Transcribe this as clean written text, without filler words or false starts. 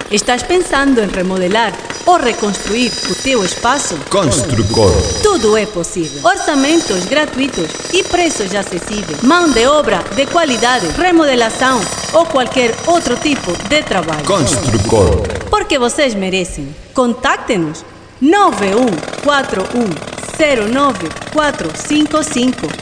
Estás pensando em remodelar ou reconstruir o teu espaço? Construcor. Tudo é possível. Orçamentos gratuitos e preços acessíveis. Mão de obra de qualidade, remodelação ou qualquer outro tipo de trabalho. Construcor. Porque vocês merecem. Contacte-nos 9141094455